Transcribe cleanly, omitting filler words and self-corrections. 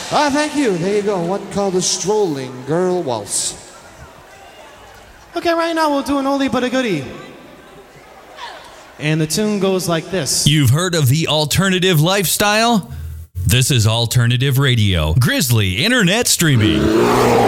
Thank you. There you go. One called the Strolling Girl Waltz. Okay, right now we'll do an oldie but a goodie. And the tune goes like this. You've heard of the alternative lifestyle? This is Alternative Radio, Grizzly Internet Streaming.